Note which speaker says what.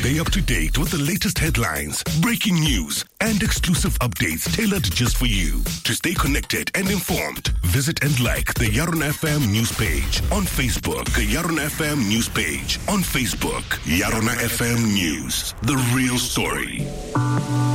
Speaker 1: Stay up to date with the latest headlines, breaking news, and exclusive updates tailored just for you. To stay connected and informed, visit and like the Yaron FM news page on Facebook. The Yaron FM news page on Facebook. Yaron FM News, the real story.